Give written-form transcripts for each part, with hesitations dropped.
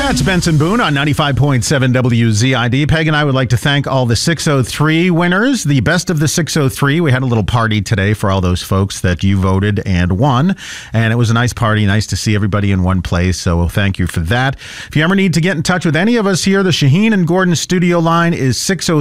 That's Benson Boone on 95.7 WZID. Peg and I would like to thank all the 603 winners, the best of the 603. We had a little party today for all those folks that you voted and won. And it was a nice party. Nice to see everybody in one place. So thank you for that. If you ever need to get in touch with any of us here, the Shaheen and Gordon studio line is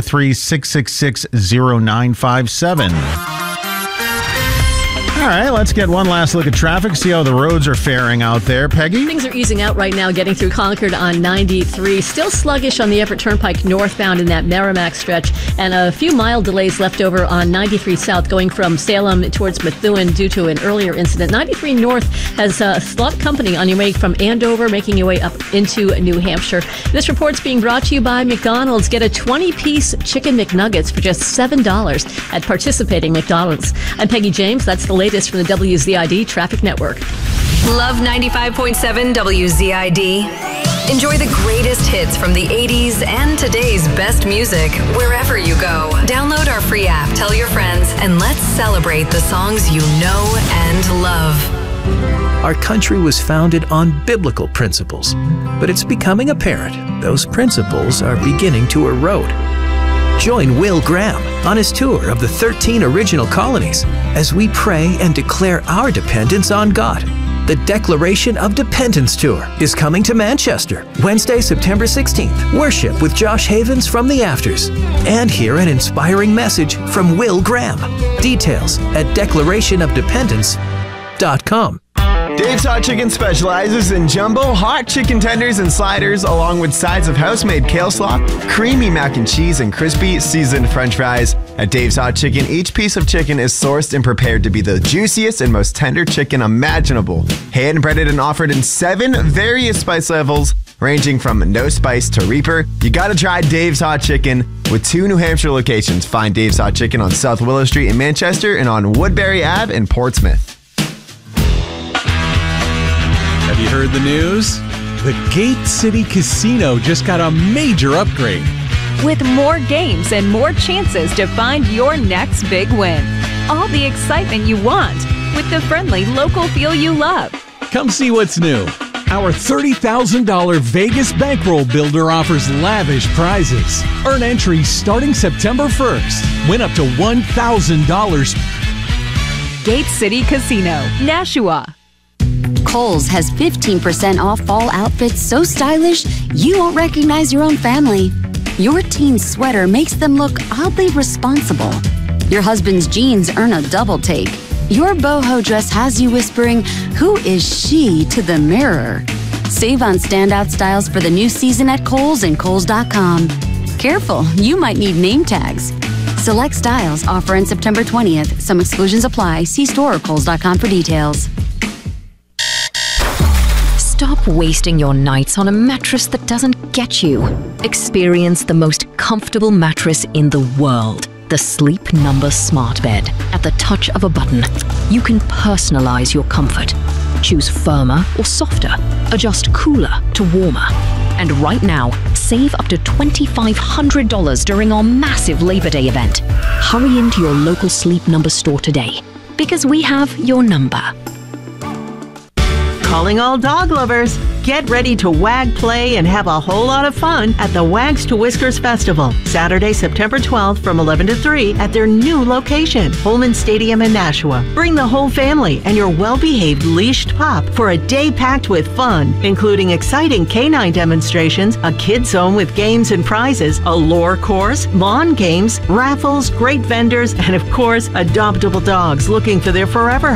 603-666-0957. All right, let's get one last look at traffic, see how the roads are faring out there. Peggy? Things are easing out right now, getting through Concord on 93. Still sluggish on the Everett Turnpike northbound in that Merrimack stretch, and a few mild delays left over on 93 south going from Salem towards Methuen due to an earlier incident. 93 north has a lot of company on your way from Andover, making your way up into New Hampshire. This report's being brought to you by McDonald's. Get a 20-piece Chicken McNuggets for just $7 at participating McDonald's. I'm Peggy James. That's the latest from the WZID Traffic Network. Love 95.7 WZID. Enjoy the greatest hits from the 80s and today's best music wherever you go. Download our free app, tell your friends, and let's celebrate the songs you know and love. Our country was founded on biblical principles, but it's becoming apparent those principles are beginning to erode. Join Will Graham on his tour of the 13 original colonies as we pray and declare our dependence on God. The Declaration of Dependence Tour is coming to Manchester, Wednesday, September 16th. Worship with Josh Havens from the Afters. And hear an inspiring message from Will Graham. Details at declarationofdependence.com. Dave's Hot Chicken specializes in jumbo hot chicken tenders and sliders, along with sides of house-made kale slop, creamy mac and cheese, and crispy seasoned french fries. At Dave's Hot Chicken, each piece of chicken is sourced and prepared to be the juiciest and most tender chicken imaginable. Hand-breaded and offered in 7 various spice levels, ranging from no spice to Reaper. You gotta try Dave's Hot Chicken. With 2 New Hampshire locations, find Dave's Hot Chicken on South Willow Street in Manchester and on Woodbury Ave in Portsmouth. Have you heard the news? The Gate City Casino just got a major upgrade. With more games and more chances to find your next big win. All the excitement you want with the friendly local feel you love. Come see what's new. Our $30,000 Vegas Bankroll Builder offers lavish prizes. Earn entries starting September 1st. Win up to $1,000. Gate City Casino, Nashua. Kohl's has 15% off fall outfits so stylish you won't recognize your own family. Your teen's sweater makes them look oddly responsible. Your husband's jeans earn a double take. Your boho dress has you whispering, "Who is she?" to the mirror. Save on standout styles for the new season at Kohl's and Kohls.com. Careful, you might need name tags. Select styles offer on September 20th. Some exclusions apply. See store or Kohls.com for details. Stop wasting your nights on a mattress that doesn't get you. Experience the most comfortable mattress in the world. The Sleep Number Smart Bed. At the touch of a button, you can personalize your comfort. Choose firmer or softer. Adjust cooler to warmer. And right now, save up to $2,500 during our massive Labor Day event. Hurry into your local Sleep Number store today, because we have your number. Calling all dog lovers. Get ready to wag, play, and have a whole lot of fun at the Wags to Whiskers Festival, Saturday, September 12th from 11 to 3 at their new location, Holman Stadium in Nashua. Bring the whole family and your well-behaved leashed pup for a day packed with fun, including exciting canine demonstrations, a kid zone with games and prizes, a lore course, lawn games, raffles, great vendors, and of course, adoptable dogs looking for their forever